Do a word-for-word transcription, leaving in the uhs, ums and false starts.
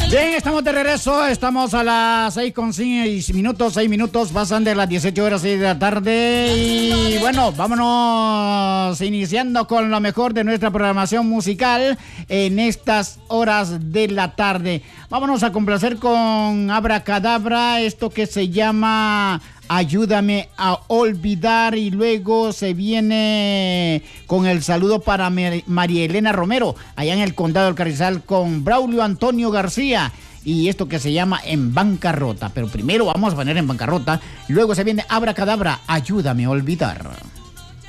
Bien, estamos de regreso, estamos a las seis con seis minutos, seis minutos, pasan de las dieciocho horas seis de la tarde y bueno, vámonos iniciando con lo mejor de nuestra programación musical en estas horas de la tarde. Vámonos a complacer con Abracadabra, esto que se llama Ayúdame a olvidar, y luego se viene con el saludo para María Elena Romero, allá en el Condado del Carrizal, con Braulio Antonio García, y esto que se llama En Bancarrota. Pero primero vamos a poner En Bancarrota, luego se viene Abracadabra, Ayúdame a olvidar.